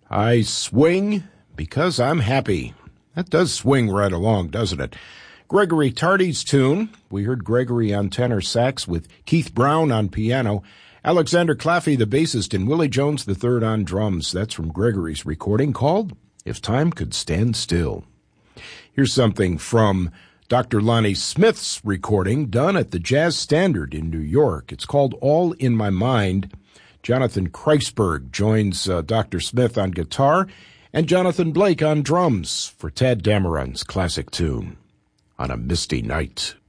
I swing because I'm happy. That does swing right along, doesn't it? Gregory Tardy's tune. We heard Gregory on tenor sax with Keith Brown on piano, Alexander Claffey, the bassist, and Willie Jones III on drums. That's from Gregory's recording called If Time Could Stand Still. Here's something from Dr. Lonnie Smith's recording done at the Jazz Standard in New York. It's called All in My Mind. Jonathan Kreisberg joins Dr. Smith on guitar and Jonathan Blake on drums for Tad Dameron's classic tune, On a Misty Night.